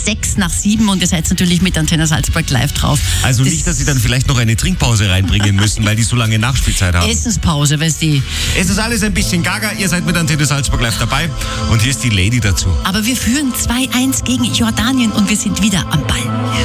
6 nach 7 und ihr seid natürlich mit Antenne Salzburg live drauf. Also nicht, dass Sie dann vielleicht noch eine Trinkpause reinbringen müssen, weil die so lange Nachspielzeit haben. Essenspause, weißt du. Es ist alles ein bisschen gaga, ihr seid mit Antenne Salzburg live dabei und hier ist die Lady dazu. Aber wir führen 2-1 gegen Jordanien und wir sind wieder am Ball.